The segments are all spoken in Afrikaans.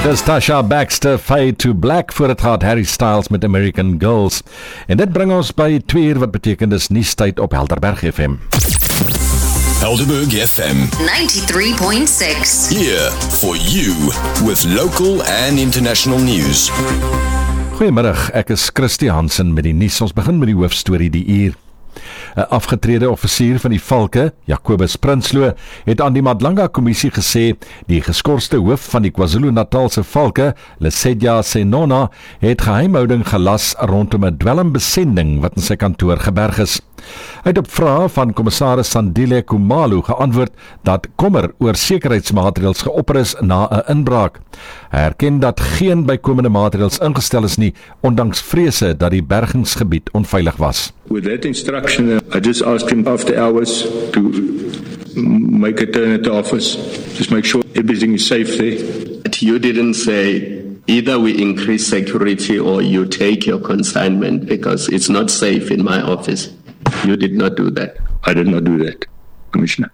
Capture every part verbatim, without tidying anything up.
Dis Tasha Baxter, Fade to Black, voor het gaat Harry Styles met American Girls. En dit bring ons by twee uur, wat beteken dis nuustyd op Helderberg F M. Helderberg F M ninety-three point six. Here for you with local and international news. Goeiemiddag, ek is Christie Hansen met die nuus. Ons begin met die hoofstorie die uur. 'n Afgetrede offisier van die Valke, Jacobus Prinsloo, het aan die Madlanga Kommissie gesê die geskorste hoof van die KwaZulu-Natalse Valke, Lesetja Senona, het geheimhouding gelas rondom 'n dwelmbesending wat in sy kantoor geberg is. Hy het op vrae van kommissaris Sandile Khumalo geantwoord dat kommer oor sekuriteitsmaatreëls geopper is na 'n inbraak. Hy erken dat geen bykomende maatreëls ingestel is nie, ondanks vrese dat die bergingsgebied onveilig was. With that instruction, I just asked him after hours to make a turn at the office, just make sure everything is safe there. But you didn't say either we increase security or you take your consignment because it's not safe in my office. You did not do that. I did not do that, Commissioner.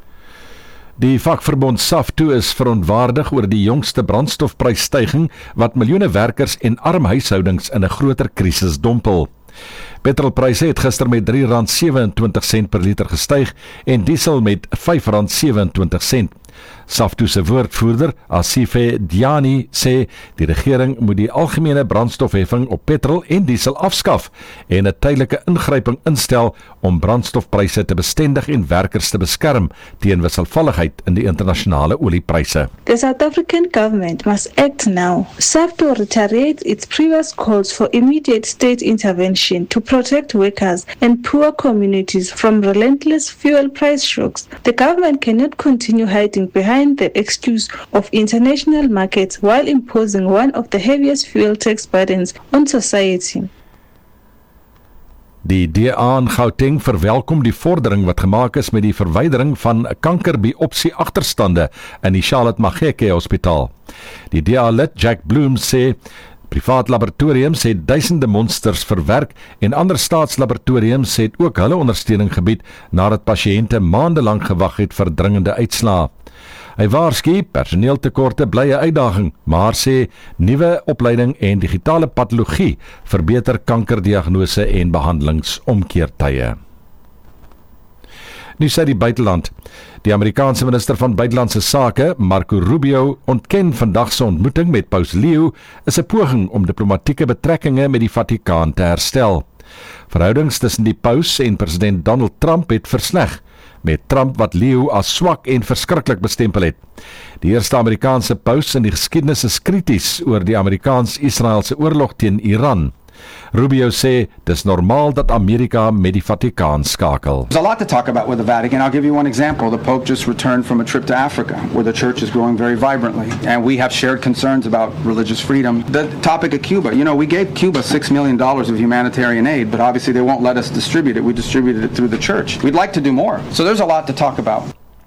Die vakverbond SAFTU is verontwaardig oor die jongste brandstofprysstyging wat miljoene werkers en arm huishoudings in 'n groter krisis dompel. Petrolpryse het gister met drie rand sewe-en-twintig sent per liter gestyg en diesel met vyf rand sewe-en-twintig sent. SAFTU se woordvoerder, Asife Diani, sê die regering moet die algemene brandstofheffing op petrol en diesel afskaf en 'n tydelike ingryping instel om brandstofpryse te bestendig en werkers te beskerm teen wisselvalligheid in die internasionale oliepryse. The South African government must act now. SAFTU reiterates its previous calls for immediate state intervention to protect workers and poor communities from relentless fuel price shocks. The government cannot continue hiding behind the excuse of international markets while imposing one of the heaviest fuel tax burdens on society. Die D A in Gauteng verwelkom die vordering wat gemaak is met die verwydering van kankerbiopsie agterstande in die Charlotte Maxeke Hospitaal. Die D A-lid Jack Bloom sê privaat laboratoriums het duisende monsters verwerk en ander staatslaboratoriums het ook hulle ondersteuning gebied nadat pasiënte maande lank gewag het vir dringende uitslae. Hy waarsku personeeltekorte bly 'n uitdaging, maar sê nuwe opleiding en digitale patologie verbeter kankerdiagnose en behandelingsomkeertye. Nu sê die buiteland. Die Amerikaanse minister van buitelandse sake, Marco Rubio, ontken vandag se ontmoeting met Paus Leo is 'n poging om diplomatieke betrekkinge met die Vatikaan te herstel. Verhoudings tussen die paus en president Donald Trump het versleg, met Trump wat Leo as swak en verskriklik bestempel het. Die eerste Amerikaanse paus in die geskiedenis is krities oor die Amerikaans-Israeliese oorlog teen Iran. Rubio sê dis normaal dat Amerika met die Vatikaan skakel. There's a lot to talk about with the Vatican. I'll give you one example. The Pope just returned from a trip to Africa, where the church is growing very vibrantly, and we have shared concerns about religious freedom. The topic of Cuba, you know, we gave Cuba six million dollars of humanitarian aid, but obviously they won't let us distribute it. We distributed it through the church. We'd like to do more. So there's a lot to talk about.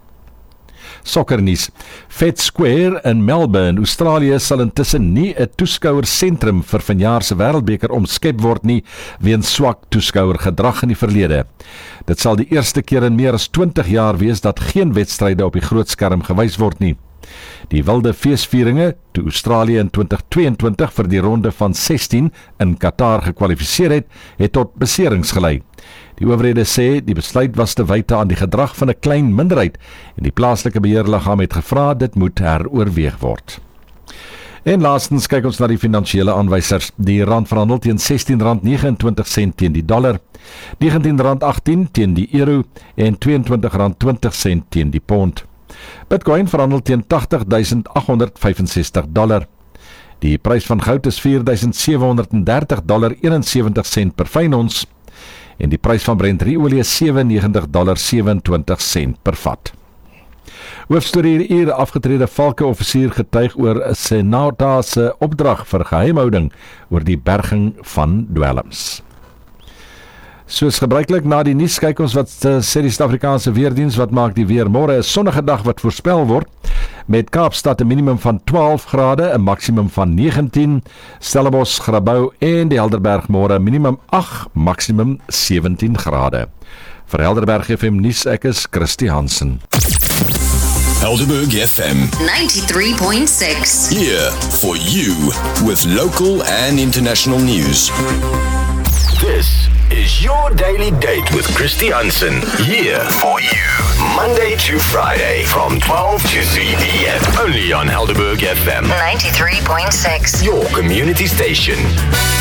Sokkernuus. Fed Square in Melbourne, Australië sal intussen nie 'n toeskouersentrum vir vanjaar se Wêreldbeker omskep word nie weens swak toeskouergedrag in die verlede. Dit sal die eerste keer in meer as twintig jaar wees dat geen wedstryde op die groot skerm gewys word nie. Die wilde feesvieringe, toe Australië in twintig tweeëntwintig vir die ronde van sestien in Qatar gekwalifiseer het, het tot beserings gelei. Die owerhede sê die besluit was te wyte aan die gedrag van 'n klein minderheid en die plaaslike beheerliggaam het gevra dit moet heroorweeg word. En laastens kyk ons na die finansiële aanwysers. Die rand verhandel teen sestien rand negenentwintig sent teen die dollar, negentien rand agttien teen die euro en tweeëntwintig rand twintig sent teen die pond. Bitcoin verhandel teen agtig duisend agt honderd vyfensestig dollar. Die prys van goud is vier duisend sewe honderd dertig dollar eenensewentig sent per fyn ons en die prys van Brent-olie is sewennegentig dollar sewenentwintig sent per vat. Hoofstorie hier, afgetrede Valke-offisier getuig oor 'n Senata se opdrag vir geheimhouding oor die berging van dwelms. Soos gebruiklik na die nuus kyk ons wat uh, sê die Suid-Afrikaanse weerdiens wat maak die weer môre 'n sonnige dag wat voorspel word met Kaapstad 'n minimum van twaalf grade, 'n maksimum van negentien, Stellenbosch, Grabouw en die Helderberg môre minimum agt, maksimum sewentien grade. Vir Helderberg F M nuus, ek is Christie Hansen. Helderberg F M. ninety-three point six. Here for you with local and international news. This is your daily date with Christy Hansen. Here for you, Monday to Friday from twelve to three p.m. Only on Helderberg F M. ninety-three point six. Your community station.